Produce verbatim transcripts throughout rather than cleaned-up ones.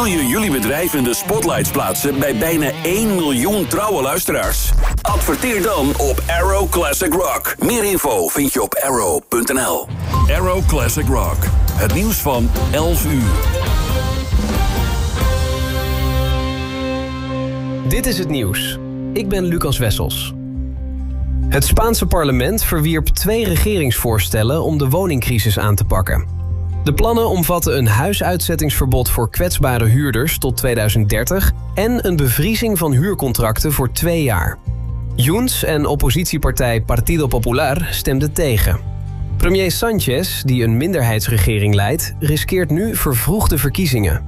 je jullie bedrijf in de spotlights plaatsen bij bijna één miljoen trouwe luisteraars? Adverteer dan op Arrow Classic Rock. Meer info vind je op arrow punt n l. Arrow Classic Rock. Het nieuws van elf uur. Dit is het nieuws. Ik ben Lucas Wessels. Het Spaanse parlement verwierp twee regeringsvoorstellen om de woningcrisis aan te pakken. De plannen omvatten een huisuitzettingsverbod voor kwetsbare huurders tot tweeduizend dertig... en een bevriezing van huurcontracten voor twee jaar. Junts en oppositiepartij Partido Popular stemden tegen. Premier Sánchez, die een minderheidsregering leidt, riskeert nu vervroegde verkiezingen.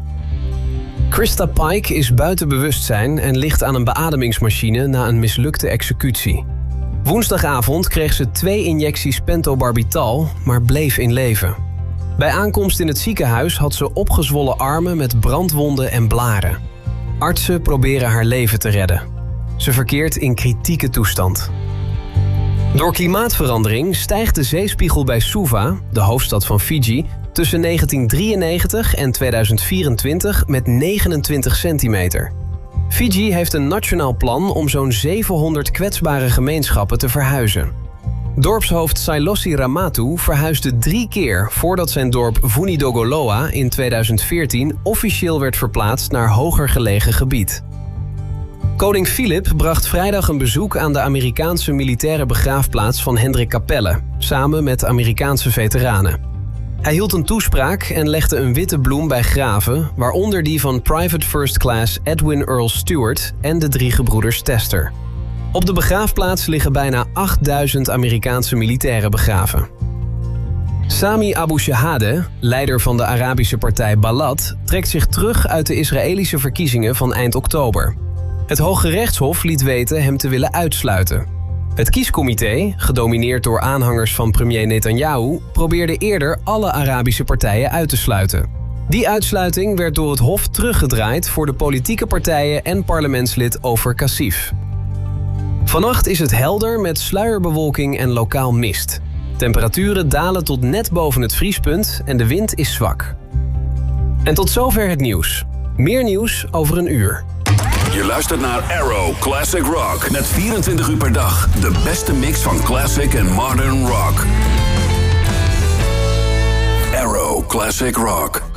Krista Pike is buiten bewustzijn en ligt aan een beademingsmachine na een mislukte executie. Woensdagavond kreeg ze twee injecties pentobarbital, maar bleef in leven. Bij aankomst in het ziekenhuis had ze opgezwollen armen met brandwonden en blaren. Artsen proberen haar leven te redden. Ze verkeert in kritieke toestand. Door klimaatverandering stijgt de zeespiegel bij Suva, de hoofdstad van Fiji, tussen negentien drieënnegentig en tweeduizend vierentwintig met negenentwintig centimeter. Fiji heeft een nationaal plan om zo'n zevenhonderd kwetsbare gemeenschappen te verhuizen. Dorpshoofd Sailosi Ramatu verhuisde drie keer voordat zijn dorp Vunidogoloa in tweeduizend veertien officieel werd verplaatst naar hoger gelegen gebied. Koning Filip bracht vrijdag een bezoek aan de Amerikaanse militaire begraafplaats van Hendrik Capelle, samen met Amerikaanse veteranen. Hij hield een toespraak en legde een witte bloem bij graven, waaronder die van Private First Class Edwin Earl Stewart en de drie gebroeders Tester. Op de begraafplaats liggen bijna achtduizend Amerikaanse militairen begraven. Sami Abu Shahade, leider van de Arabische partij Balad, trekt zich terug uit de Israëlische verkiezingen van eind oktober. Het Hoge Rechtshof liet weten hem te willen uitsluiten. Het kiescomité, gedomineerd door aanhangers van premier Netanyahu, probeerde eerder alle Arabische partijen uit te sluiten. Die uitsluiting werd door het Hof teruggedraaid voor de politieke partijen en parlementslid Ofer Kassif. Vannacht is het helder met sluierbewolking en lokaal mist. Temperaturen dalen tot net boven het vriespunt en de wind is zwak. En tot zover het nieuws. Meer nieuws over een uur. Je luistert naar Arrow Classic Rock. Met vierentwintig uur per dag de beste mix van classic en modern rock. Arrow Classic Rock.